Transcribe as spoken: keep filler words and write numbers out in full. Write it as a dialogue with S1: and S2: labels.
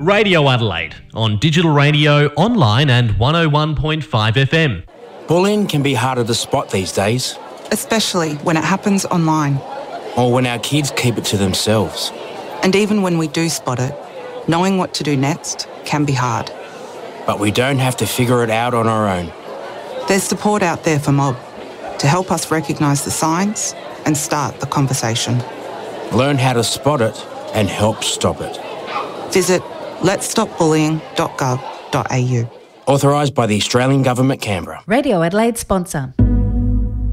S1: Radio Adelaide, on digital radio, online and one oh one point five F M.
S2: Bullying can be harder to spot these days.
S3: Especially when it happens online.
S2: Or when our kids keep it to themselves.
S3: And even when we do spot it, knowing what to do next can be hard.
S2: But we don't have to figure it out on our own.
S3: There's support out there for Mob to help us recognise the signs and start the conversation.
S2: Learn how to spot it and help stop it.
S3: Visit lets stop bullying dot gov dot a u.
S2: Authorised by the Australian Government, Canberra.
S4: Radio Adelaide sponsor.